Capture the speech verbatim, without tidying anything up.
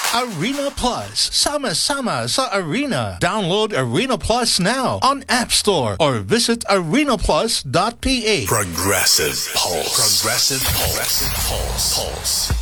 Arena Plus. Sama-sama sa Arena. Download Arena Plus now on App Store or visit arena plus dot p h. Progressive Pulse. Progressive Pulse. Progressive Pulse. Pulse.